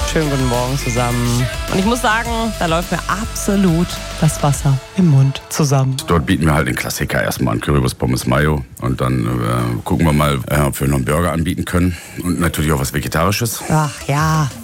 Schönen guten Morgen zusammen. Und ich muss sagen, da läuft mir absolut das Wasser im Mund zusammen. Dort bieten wir halt den Klassiker erstmal an, Currywurst, Pommes, Mayo. Und dann gucken wir mal, ob wir noch einen Burger anbieten können. Und natürlich auch was Vegetarisches. Ach ja,